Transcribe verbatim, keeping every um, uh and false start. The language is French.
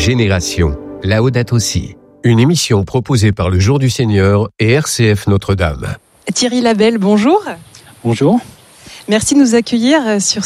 Génération, Laudato Si. Une émission proposée par le Jour du Seigneur et R C F Notre-Dame. Thierry Labelle, bonjour. Bonjour. Merci de nous accueillir sur